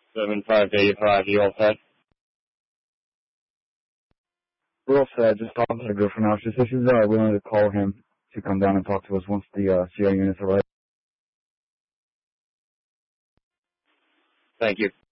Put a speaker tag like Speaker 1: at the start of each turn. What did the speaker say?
Speaker 1: 7585, you all set?
Speaker 2: We're all set. Just talking to the girl for now. She says she's willing to call him to come down and talk to us once the CI units arrive.
Speaker 1: Thank you.